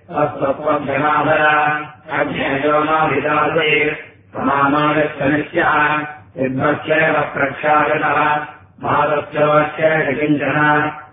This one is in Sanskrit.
तत्त्वभ्यमाधर अज्ञेयो नाभिदासे समानायश्चनिष्यः विद्वस्यैव प्रख्यापितः मादस्योऽस्यैष किञ्चन